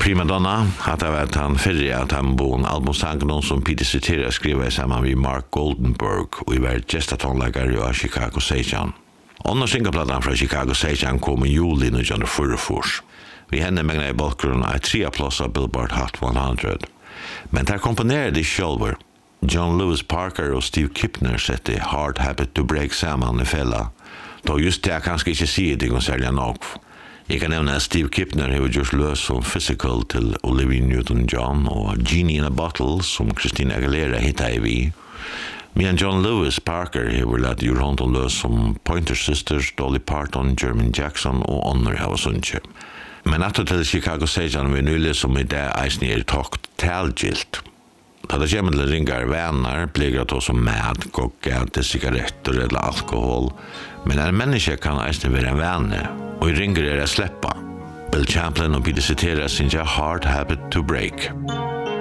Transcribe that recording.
Primadonna hade varit han förra att han bon albumsangen som Peter Cetera skrev samman med Mark Goldenberg och i var gestatonläggare i Chicago Session. Andra singelplattan från Chicago Session kom i juli 1944. Vi hände med i bakgrunden av 3 platser Billboard Hot 100. Men där komponerade själva John Lewis Parker och Steve Kipner sätter Hard Habit to Break samman i fälla. Då just det kanske inte ser det och sälja nog. Jag kan nämna att Steve Kipner har gjort lös som Physical till Olivia Newton-John och Genie in a Bottle som Christina Aguilera hittade vi. Men John Lewis Parker har lärt gjort honom lös som Pointer Sisters, Dolly Parton, Jermaine Jackson och Honor har sunche. Men att till Chicago Session vi nyligen som i det eisen är takt talgilt. Då det kommer till ringar vänner blir det också med, koka, till cigaretter eller alkohol. Men en människa kan eisen vara en vänner. Och i ringer är det släppa. Bill Champlin och Peter Cetera syns Hard Habit to Break.